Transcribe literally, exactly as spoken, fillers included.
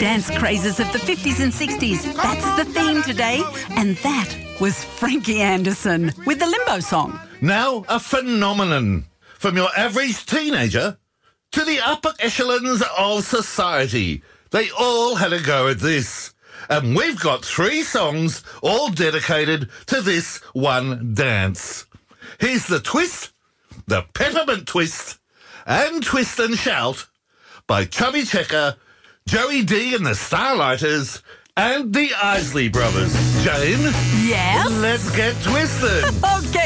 dance crazes of the fifties and sixties. That's the theme today. And that was Frankie Anderson with the Limbo Song. Now a phenomenon. From your average teenager to the upper echelons of society. They all had a go at this. And we've got three songs all dedicated to this one dance. Here's the twist, the peppermint twist, and Twist and Shout by Chubby Checker, Joey D and the Starlighters, and the Isley Brothers. Jane? Yes? Let's get twisted. Okay.